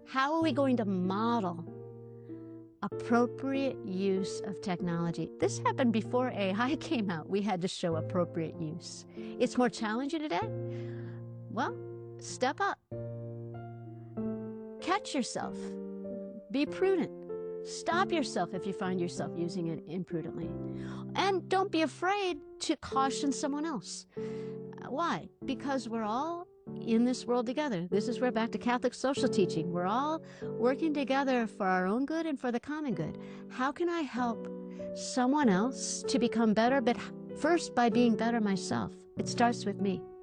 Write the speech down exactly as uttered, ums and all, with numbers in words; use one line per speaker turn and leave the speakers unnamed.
How are we going to model appropriate use of technology? This happened before A I came out. We had to show appropriate use. It's more challenging today. Well, step up. Catch yourself. Be prudent. Stop yourself if you find yourself using it imprudently. And don't be afraid to caution someone else. Why? Because we're all in this world together. This is where back to Catholic social teaching. We're all working together for our own good and for the common good. How can I help someone else to become better, but first by being better myself? It starts with me.